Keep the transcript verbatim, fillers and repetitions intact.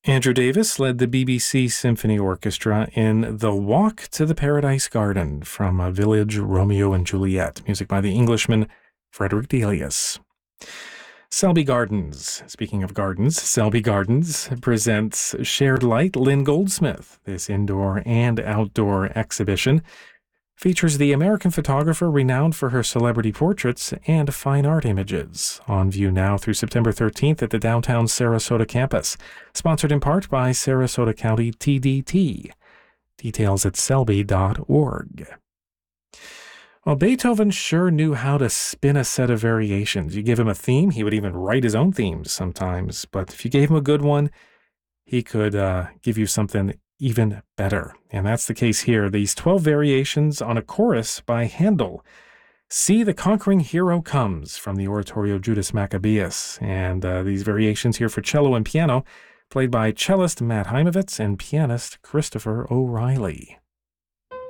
Andrew Davis led the B B C Symphony Orchestra in The Walk to the Paradise Garden from a Village Romeo and Juliet, music by the Englishman Frederick Delius. Selby Gardens, speaking of gardens, Selby Gardens presents Shared Light Lynn Goldsmith. This indoor and outdoor exhibition features the American photographer renowned for her celebrity portraits and fine art images. On view now through September thirteenth at the downtown Sarasota campus. Sponsored in part by Sarasota County T D T. Details at selby dot org. Well, Beethoven sure knew how to spin a set of variations. You give him a theme, he would even write his own themes sometimes. But if you gave him a good one, he could uh, give you something even better. And that's the case here. These twelve variations on a chorus by Handel. See the Conquering Hero Comes from the oratorio Judas Maccabeus. And uh, these variations here for cello and piano, played by cellist Matt Heimovitz and pianist Christopher O'Reilly.